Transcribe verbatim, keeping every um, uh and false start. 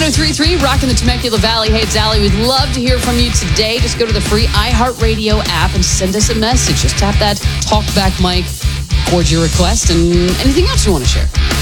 oh three point three, rocking the Temecula Valley. Hey, it's Allie. We'd love to hear from you today. Just go to the free iHeartRadio app and send us a message. Just tap that talkback mic, record your request, and anything else you want to share.